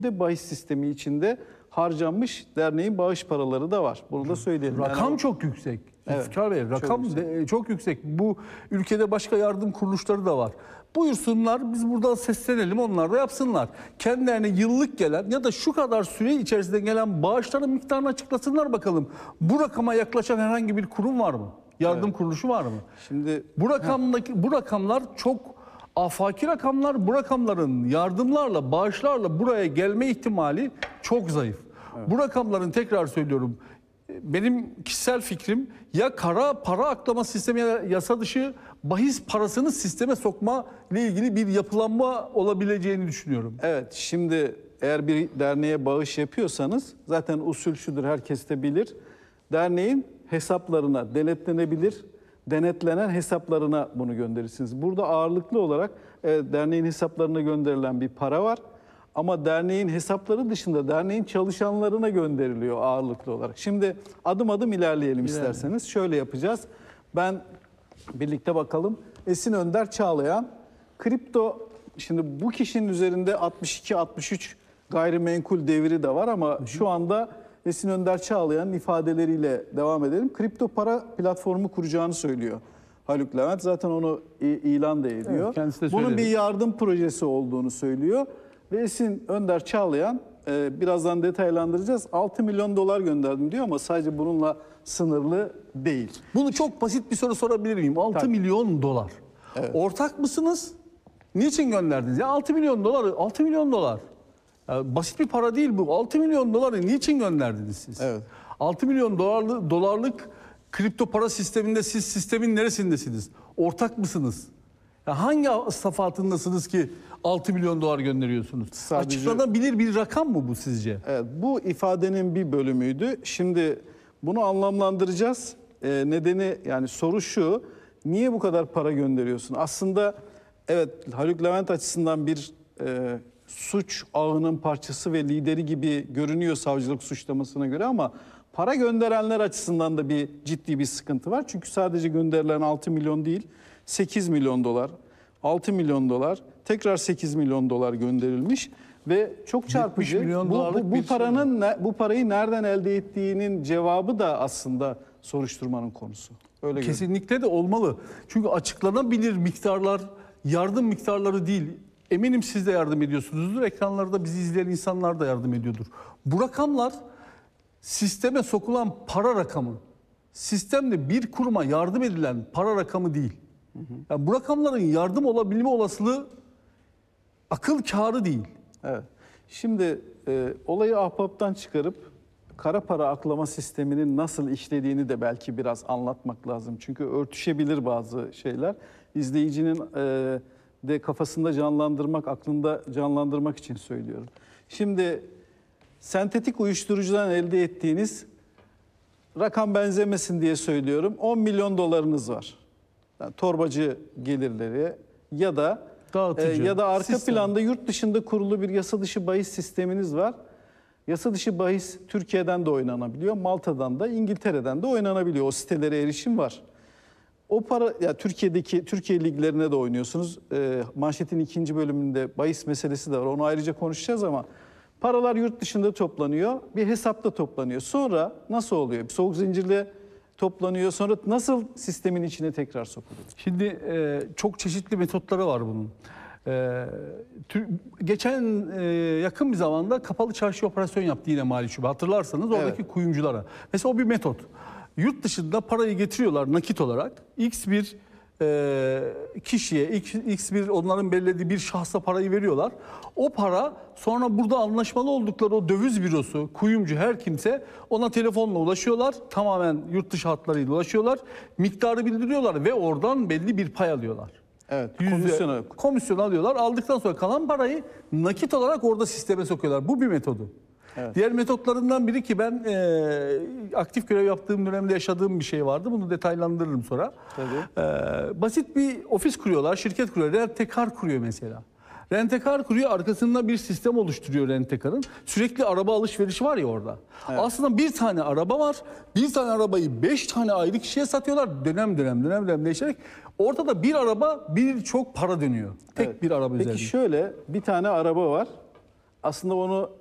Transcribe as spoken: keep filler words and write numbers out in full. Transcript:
de bahis sistemi içinde harcanmış derneğin bağış paraları da var. Bunu da söyleyelim. Rakam yani o... çok yüksek. Evet, Zülfikar Bey, rakam çok yüksek. De, çok yüksek. Bu ülkede başka yardım kuruluşları da var. Buyursunlar, biz buradan seslenelim, onlar da yapsınlar. Kendilerine yıllık gelen ya da şu kadar süre içerisinde gelen bağışların miktarını açıklasınlar bakalım. Bu rakama yaklaşan herhangi bir kurum var mı? Yardım evet. kuruluşu var mı? Şimdi bu rakamdaki bu rakamlar çok afaki rakamlar. Bu rakamların yardımlarla, bağışlarla buraya gelme ihtimali çok zayıf. Evet. Bu rakamların, tekrar söylüyorum, benim kişisel fikrim, ya kara para aklama sistemi ya yasa dışı bahis parasını sisteme sokma ile ilgili bir yapılanma olabileceğini düşünüyorum. Evet, şimdi eğer bir derneğe bağış yapıyorsanız zaten usul şudur, herkes de bilir. Derneğin hesaplarına, denetlenebilir, denetlenen hesaplarına bunu gönderirsiniz. Burada ağırlıklı olarak evet, derneğin hesaplarına gönderilen bir para var. Ama derneğin hesapları dışında derneğin çalışanlarına gönderiliyor ağırlıklı olarak. Şimdi adım adım ilerleyelim İlerleyelim. isterseniz. Şöyle yapacağız. Ben birlikte bakalım. Esin Önder Çağlayan, kripto, şimdi bu kişinin üzerinde altmış iki altmış üç gayrimenkul devri de var ama hı hı. şu anda Esin Önder Çağlayan'ın ifadeleriyle devam edelim. Kripto para platformu kuracağını söylüyor Haluk Levent. Zaten onu ilan da ediyor. Evet, bunun bir yardım projesi olduğunu söylüyor. Ve Esin Önder Çağlayan, e, birazdan detaylandıracağız, altı milyon dolar gönderdim diyor ama sadece bununla sınırlı değil. Bunu çok basit bir soru sorabilir miyim? altı Tabii. milyon dolar. Evet. Ortak mısınız? Niçin gönderdiniz? Ya altı milyon dolar, altı milyon dolar. Ya basit bir para değil bu. altı milyon doları niçin gönderdiniz siz? Evet. altı milyon dolarlı, dolarlık kripto para sisteminde siz sistemin neresindesiniz? Ortak mısınız? Ya hangi safatındasınız ki altı milyon dolar gönderiyorsunuz? Sadece... Açıklanabilir bir rakam mı bu sizce? Evet, bu ifadenin bir bölümüydü. Şimdi bunu anlamlandıracağız. Ee, nedeni, yani soru şu: niye bu kadar para gönderiyorsun? Aslında evet, Haluk Levent açısından bir e, suç ağının parçası ve lideri gibi görünüyor savcılık suçlamasına göre ama para gönderenler açısından da bir ciddi bir sıkıntı var. Çünkü sadece gönderilen altı milyon değil, sekiz milyon dolar, altı milyon dolar, tekrar sekiz milyon dolar gönderilmiş ve çok çarpıcı. Bu, bu, bu paranın şey bu parayı nereden elde ettiğinin cevabı da aslında soruşturmanın konusu. Öyle kesinlikle görüyorum. De olmalı. Çünkü açıklanabilir miktarlar yardım miktarları değil. Eminim siz de yardım ediyorsunuzdur. Ekranlarda bizi izleyen insanlar da yardım ediyordur. Bu rakamlar sisteme sokulan para rakamı. Sistemde bir kuruma yardım edilen para rakamı değil. Hı hı. Yani bu rakamların yardım olabilme olasılığı akıl kârı değil. Evet. Şimdi e, olayı ahbaptan çıkarıp kara para aklama sisteminin nasıl işlediğini de belki biraz anlatmak lazım. Çünkü örtüşebilir bazı şeyler. İzleyicinin e, de kafasında canlandırmak, aklında canlandırmak için söylüyorum. Şimdi sentetik uyuşturucudan elde ettiğiniz, rakam benzemesin diye söylüyorum, on milyon dolarınız var. Yani torbacı gelirleri ya da Dağıtıcı, e, ya da arka sistem. planda yurt dışında kurulu bir yasa dışı bahis sisteminiz var. Yasa dışı bahis Türkiye'den de oynanabiliyor, Malta'dan da, İngiltere'den de oynanabiliyor. O sitelere erişim var. O para, ya Türkiye'deki Türkiye liglerine de oynuyorsunuz. E, manşetin ikinci bölümünde bahis meselesi de var. Onu ayrıca konuşacağız ama paralar yurt dışında toplanıyor, bir hesapta toplanıyor. Sonra nasıl oluyor? Bir soğuk zincirle toplanıyor. Sonra nasıl sistemin içine tekrar sokuluyor? Şimdi e, çok çeşitli metotları var bunun. E, tür, geçen e, yakın bir zamanda kapalı çarşı operasyon yaptı yine Mali Şube. Hatırlarsanız oradaki evet. kuyumculara. Mesela o bir metot. Yurt dışında parayı getiriyorlar nakit olarak. X bir e, kişiye, X, X bir onların belirlediği bir şahsa parayı veriyorlar. O para sonra burada anlaşmalı oldukları o döviz bürosu, kuyumcu, her kimse ona telefonla ulaşıyorlar. Tamamen yurt dışı hatlarıyla ulaşıyorlar. Miktarı bildiriyorlar ve oradan belli bir pay alıyorlar. Evet, komisyon, komisyon alıyorlar. Aldıktan sonra kalan parayı nakit olarak orada sisteme sokuyorlar. Bu bir metodu. Evet. Diğer metotlarından biri ki ben e, aktif görev yaptığım dönemde yaşadığım bir şey vardı. Bunu detaylandırırım sonra. Tabii. E, basit bir ofis kuruyorlar, şirket kuruyor. Rentekar kuruyor mesela. Rentekar kuruyor, arkasında bir sistem oluşturuyor rentekarın. Sürekli araba alışverişi var ya orada. Evet. Aslında bir tane araba var. Bir tane arabayı beş tane ayrı kişiye satıyorlar. Dönem dönem dönem dönem değişerek. Ortada bir araba birçok para dönüyor. Tek evet. bir araba Peki üzerinde. Peki şöyle bir tane araba var. aslında onu